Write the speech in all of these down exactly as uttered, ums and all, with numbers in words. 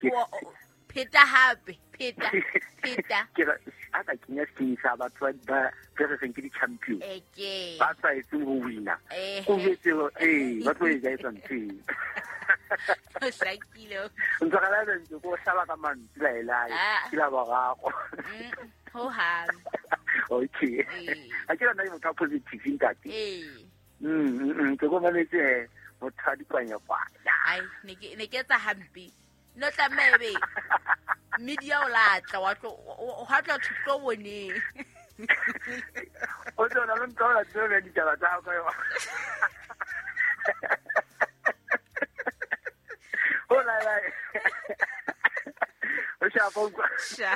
pheta hape pheta pheta ke ra a ka kinya skin sa batho ba re re ke di champion eke ba sa itse go wina go betse eh ba tlo e ga itse ntse sakilo ntse ga la ntse go hlaba ka mantsi la ela ke la ba gago ho ha okay a ke rana motho positive intati eh mm ke go manetse motho a di kwanya kwa ai ne ke ne ke tsa hampi no tlamebe media o latla wa tlo o ha tla tlo bone o tsona lo ntola tsone di taba tsa ka yo hola la o sha bongo sha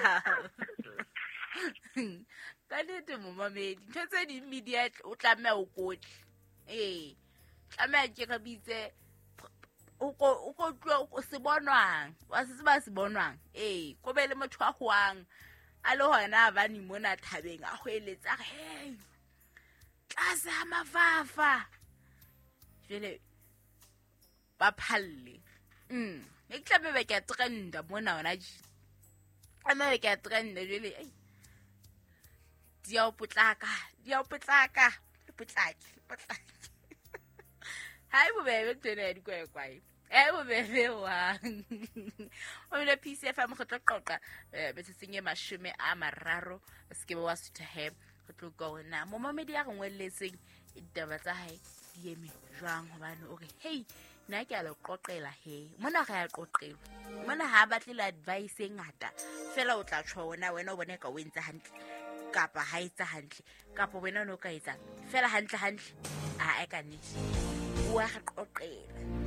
ka dite mo mamedi ntse di media o tlamme o kotli eh tlamme ke ka bitse o ko o ko o se bonwang wa se ba se bonwang eh ko be le motho a hoang a le hona ba ni mona thabeng a go eletsa hey tlasa mafafa jele ba phalle mm e tlabe be ke trenda mona ona ji ana be ke trenda jele ei dia o putlaka dia o putlaka putlaki putlaki hai bo bebe tsena di kwa kwa e bo bebe wa o le P C F M go tloqoqa be se senye mashome a mararo se ke wa sutha he go tloga ona mo mamedi ya gongwe letseng ditaba tsa hae di eme jwang hobane o re hey nna ke a le qoqela he mona ga ya qoqelwa mona ha batlela advice e ngata fela o tla tshwana wena o bone ka o entse hantle kapa ha etsa hantle kapa wena no ka etsa fela hantle hantle a a ka nne wa qoqela